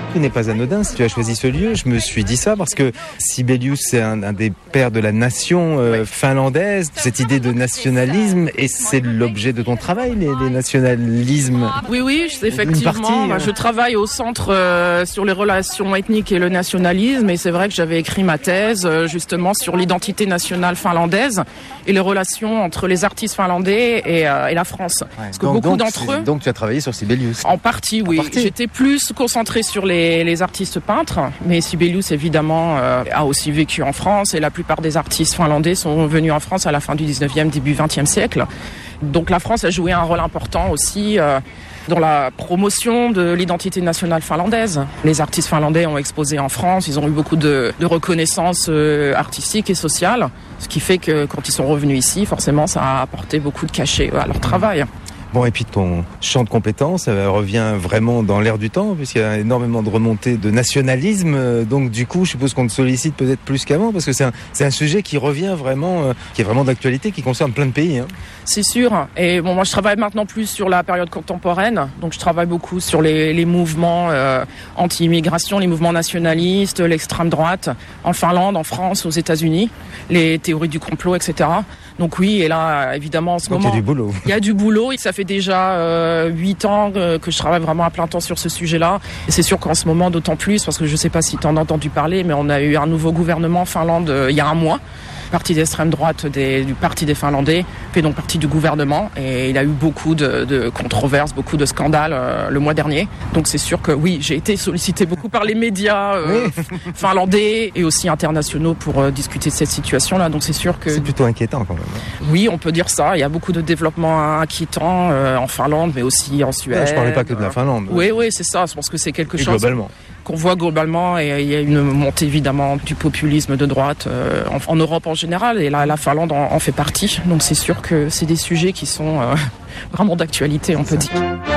tout n'est pas anodin si tu as choisi ce lieu. Je me suis dit ça parce que Sibelius, c'est un des pères de la nation finlandaise, cette idée de nationalisme, et c'est l'objet de ton travail, les nationalismes. Oui, effectivement. Je travaille au centre sur les relations ethniques et le nationalisme, et c'est vrai que j'avais écrit ma thèse justement sur l'identité nationale finlandaise et les relations entre les artistes finlandais et la France. Parce que beaucoup d'entre eux... Donc tu as travaillé sur Sibelius. En partie, oui. J'étais plus concentrée sur les artistes peintres, mais Sibelius, évidemment, a aussi vécu en France, et la plupart des artistes finlandais sont venus en France à la fin du 19e, début 20e siècle. Donc la France a joué un rôle important aussi dans la promotion de l'identité nationale finlandaise. Les artistes finlandais ont exposé en France, ils ont eu beaucoup de reconnaissance artistique et sociale, ce qui fait que quand ils sont revenus ici, forcément, ça a apporté beaucoup de cachet à leur travail. Bon, et puis ton champ de compétences revient vraiment dans l'air du temps, puisqu'il y a énormément de remontées de nationalisme. Donc du coup, je suppose qu'on te sollicite peut-être plus qu'avant, parce que c'est un sujet qui revient vraiment, qui est vraiment d'actualité, qui concerne plein de pays. C'est sûr. Et bon, moi je travaille maintenant plus sur la période contemporaine. Donc je travaille beaucoup sur les mouvements anti-immigration, les mouvements nationalistes, l'extrême droite, en Finlande, en France, aux États-Unis, les théories du complot, etc. Donc oui, et là, évidemment, en ce moment... il y a du boulot. Il y a du boulot, et ça fait déjà 8 ans que je travaille vraiment à plein temps sur ce sujet-là. Et c'est sûr qu'en ce moment, d'autant plus, parce que je ne sais pas si tu en as entendu parler, mais on a eu un nouveau gouvernement en Finlande il y a un mois. Parti d'extrême droite du Parti des Finlandais fait donc partie du gouvernement, et il a eu beaucoup de controverses, beaucoup de scandales le mois dernier. Donc c'est sûr que oui, j'ai été sollicité beaucoup par les médias finlandais et aussi internationaux pour discuter de cette situation-là. Donc c'est sûr que... C'est plutôt inquiétant quand même. Oui, on peut dire ça. Il y a beaucoup de développements inquiétants en Finlande, mais aussi en Suède. Je ne parlais pas que de la Finlande. Oui, c'est ça. Je pense que c'est quelque chose... globalement. Qu'on voit globalement, et il y a une montée évidemment du populisme de droite en Europe en général, et là la Finlande en fait partie. Donc c'est sûr que c'est des sujets qui sont vraiment d'actualité, on peut dire.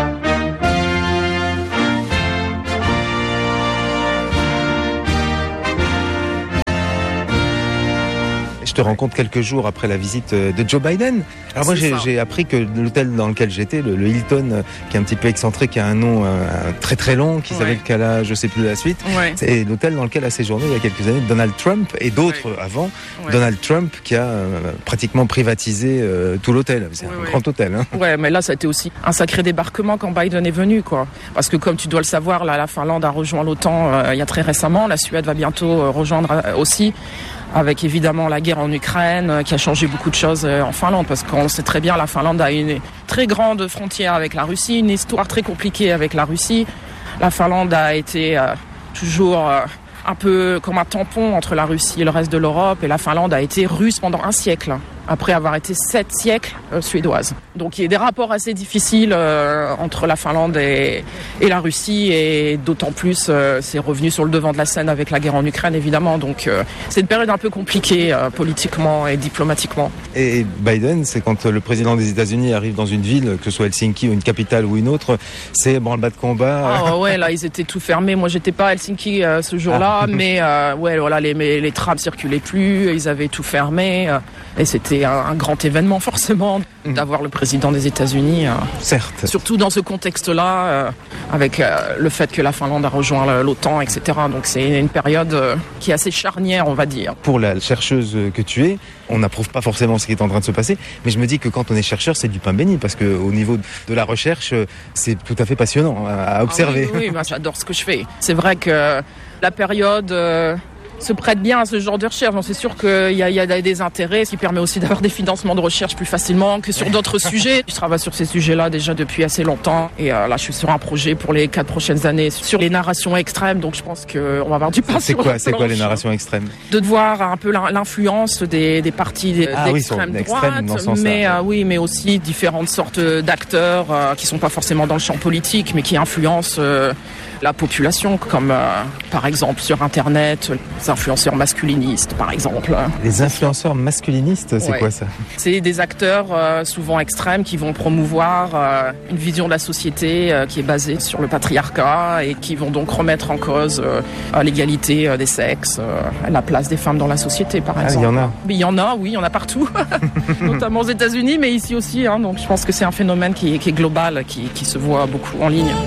Je te rencontre quelques jours après la visite de Joe Biden. Alors moi j'ai appris que l'hôtel dans lequel j'étais, le Hilton, qui est un petit peu excentré, qui a un nom très très long, qui s'appelle Cala, je sais plus la suite, c'est l'hôtel dans lequel a séjourné il y a quelques années Donald Trump et d'autres avant. Donald Trump qui a pratiquement privatisé tout l'hôtel. C'est un grand hôtel. Ouais, mais là ça a été aussi un sacré débarquement quand Biden est venu, quoi. Parce que comme tu dois le savoir, là, la Finlande a rejoint l'OTAN il y a très récemment. La Suède va bientôt rejoindre aussi, avec évidemment la guerre en Ukraine qui a changé beaucoup de choses en Finlande, parce qu'on sait très bien, la Finlande a une très grande frontière avec la Russie, une histoire très compliquée avec la Russie. La Finlande a été toujours un peu comme un tampon entre la Russie et le reste de l'Europe, et la Finlande a été russe pendant un siècle, après avoir été 7 siècles suédoise. Donc il y a des rapports assez difficiles entre la Finlande et la Russie, et d'autant plus c'est revenu sur le devant de la scène avec la guerre en Ukraine, évidemment. Donc c'est une période un peu compliquée politiquement et diplomatiquement. Et Biden, c'est quand le président des États-Unis arrive dans une ville, que ce soit Helsinki ou une capitale ou une autre, c'est branle-bas de combat. Ah ouais, là ils étaient tout fermés. Moi j'étais pas à Helsinki ce jour-là, mais voilà, les trams circulaient plus, ils avaient tout fermé, et c'était un grand événement forcément d'avoir le président des États-Unis. Certes. Surtout dans ce contexte-là, avec le fait que la Finlande a rejoint l'OTAN, etc. Donc c'est une période qui est assez charnière, on va dire. Pour la chercheuse que tu es, on n'approuve pas forcément ce qui est en train de se passer, mais je me dis que quand on est chercheur, c'est du pain béni, parce qu'au niveau de la recherche, c'est tout à fait passionnant à observer. Oui, j'adore ce que je fais. C'est vrai que la période se prête bien à ce genre de recherche. Donc c'est sûr qu'il y a des intérêts, ce qui permet aussi d'avoir des financements de recherche plus facilement que sur d'autres sujets. Je travaille sur ces sujets-là déjà depuis assez longtemps, et là je suis sur un projet pour les 4 prochaines années sur les narrations extrêmes, donc je pense qu'on va avoir du pain sur la planche. C'est quoi les narrations extrêmes? De voir un peu l'influence des partis d'extrême droite, mais aussi différentes sortes d'acteurs qui sont pas forcément dans le champ politique, mais qui influencent la population, comme par exemple sur Internet, les influenceurs masculinistes, par exemple. Les influenceurs masculinistes, c'est quoi ça? C'est des acteurs souvent extrêmes qui vont promouvoir une vision de la société qui est basée sur le patriarcat, et qui vont donc remettre en cause l'égalité des sexes, la place des femmes dans la société, par exemple. Il y en a? Mais il y en a, oui, il y en a partout, notamment aux États-Unis, mais ici aussi. Donc je pense que c'est un phénomène qui est global, qui se voit beaucoup en ligne.